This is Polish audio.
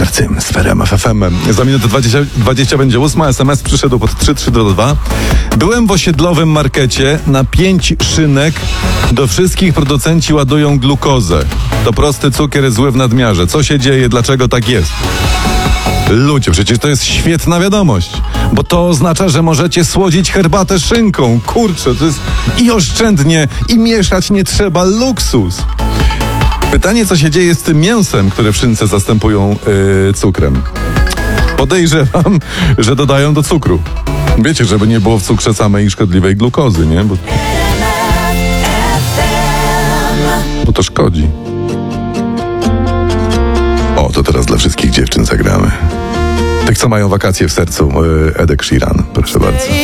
Cym z Ferem FFM. Za minutę 20 będzie 8. SMS przyszedł pod 3322. Byłem w osiedlowym markecie. Na 5 szynek do wszystkich producenci ładują glukozę. To prosty cukier zły w nadmiarze. Co się dzieje? Dlaczego tak jest? Ludzie, przecież to jest świetna wiadomość, bo to oznacza, że możecie słodzić herbatę szynką. Kurczę, to jest i oszczędnie, i mieszać nie trzeba. Luksus. Pytanie, co się dzieje z tym mięsem, które w szynce zastępują cukrem? Podejrzewam, że dodają do cukru. Wiecie, żeby nie było w cukrze samej szkodliwej glukozy, nie? Bo to szkodzi. O, to teraz dla wszystkich dziewczyn zagramy. Tych, co mają wakacje w sercu, Edek Sheeran, proszę bardzo.